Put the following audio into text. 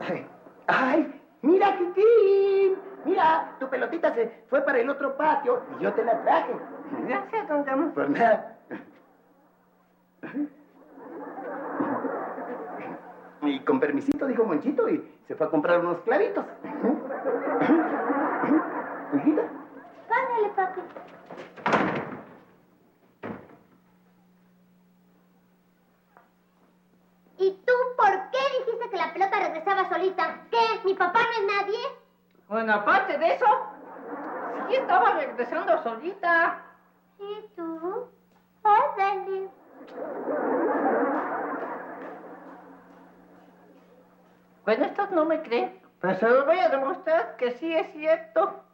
¡Ay! ¡Mira, Titín! Mira, tu pelotita se fue para el otro patio y yo te la traje. Gracias, don Ramón. Por nada. Y con permisito, dijo Monchito, y se fue a comprar unos clavitos. Hijita. Págale, papi. ¿Y tú por qué dijiste que la pelota regresaba solita? ¿Qué? ¿Mi papá no es nadie? Bueno, aparte de eso, sí estaba regresando solita. ¿Y tú? Ándale. Bueno, esto no me cree, pero se lo voy a demostrar que sí es cierto.